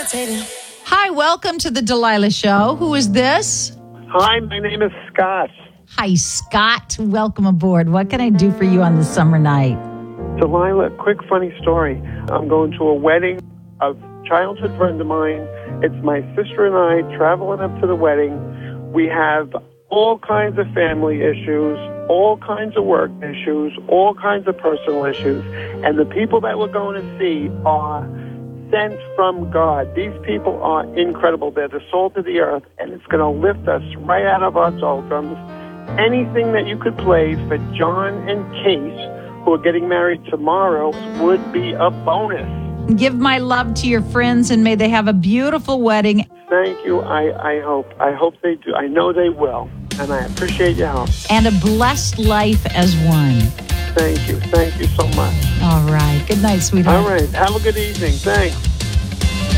Hi, welcome to the Delilah Show. Who is this? Hi, my name is Scott. Hi, Scott. Welcome aboard. What can I do for you on this summer night? Delilah, quick funny story. I'm going to a wedding of a childhood friend of mine. It's my sister and I traveling up to the wedding. We have all kinds of family issues, all kinds of work issues, all kinds of personal issues. And the people that we're going to see are sent from God. These people are incredible. They're the salt of the earth, and it's going to lift us right out of our doldrums. Anything that you could play for John and Kate, who are getting married tomorrow, would be a bonus. Give my love to your friends, and may they have a beautiful wedding. Thank you. I hope they do. I know they will, and I appreciate your help. And a blessed life as one. Thank you. Thank you so much. All right. Good night, sweetheart. All right. Have a good evening. Thanks.